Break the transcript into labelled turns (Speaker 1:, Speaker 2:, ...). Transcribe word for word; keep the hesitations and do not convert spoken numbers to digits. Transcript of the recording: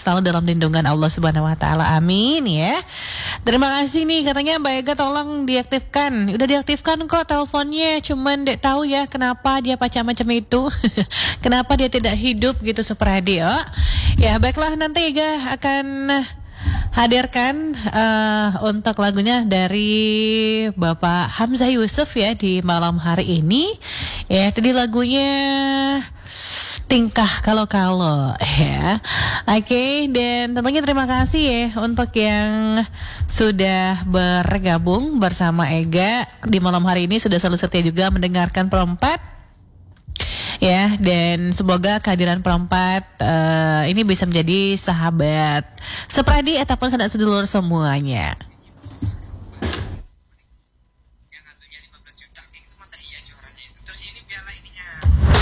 Speaker 1: selalu dalam lindungan Allah Subhanahu Wa Taala. Amin ya. Terima kasih nih, katanya Mbak Ega tolong diaktifkan. Udah diaktifkan kok teleponnya, cuman dek tahu ya kenapa dia macam-macam itu. Kenapa dia tidak hidup gitu Supradi. Oh. Ya baiklah, nanti Ega akan hadirkan uh, untuk lagunya dari Bapak Hamzah Yusuf ya di malam hari ini. Ya, tadi lagunya Tingkah Kalau-Kalau ya. Oke, okay, dan tentunya terima kasih ya untuk yang sudah bergabung bersama Ega di malam hari ini, sudah selalu setia juga mendengarkan Perempat. Ya, dan semoga kehadiran Perempat uh, ini bisa menjadi sahabat sepradi ataupun saudara sedulur semuanya.